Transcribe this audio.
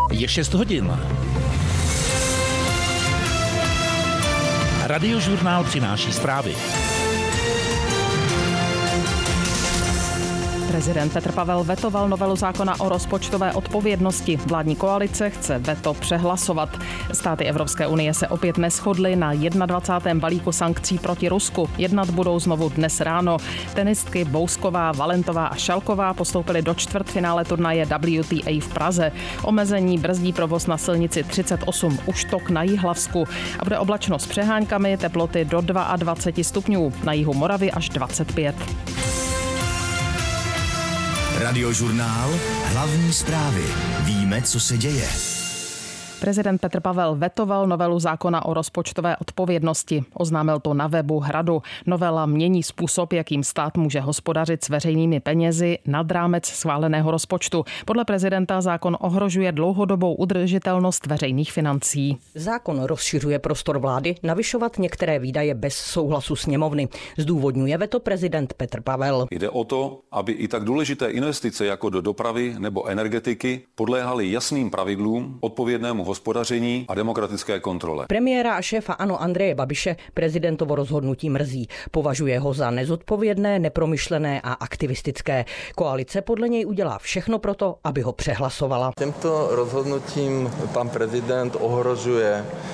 Je 6 hodin. Radiožurnál přináší zprávy. Prezident Petr Pavel vetoval novelu zákona o rozpočtové odpovědnosti. Vládní koalice chce veto přehlasovat. Státy Evropské unie se opět neshodly na 21. balíku sankcí proti Rusku. Jednat budou znovu dnes ráno. Tenistky Bousková, Valentová a Šalková postoupily do čtvrtfinále turnaje WTA v Praze. Omezení brzdí provoz na silnici 38 Uštok na Jihlavsku a bude oblačno s přeháňkami, teploty do 22 stupňů, na jihu Moravy až 25. Radiožurnál, hlavní zprávy. Víme, co se děje. Prezident Petr Pavel vetoval novelu zákona o rozpočtové odpovědnosti. Oznámil to na webu Hradu. Novela mění způsob, jakým stát může hospodařit s veřejnými penězi nad rámec schváleného rozpočtu. Podle prezidenta zákon ohrožuje dlouhodobou udržitelnost veřejných financí. Zákon rozšiřuje prostor vlády navyšovat některé výdaje bez souhlasu sněmovny. Zdůvodňuje veto prezident Petr Pavel. Jde o to, aby i tak důležité investice jako do dopravy nebo energetiky podléhaly jasným pravidlům, odpovědnému hospodaření a demokratické kontrole. Premiéra a šéfa ANO Andreje Babiše prezidentovo rozhodnutí mrzí. Považuje ho za nezodpovědné, nepromyšlené a aktivistické. Koalice podle něj udělá všechno proto, aby ho přehlasovala. Tímto rozhodnutím pan prezident ohrožuje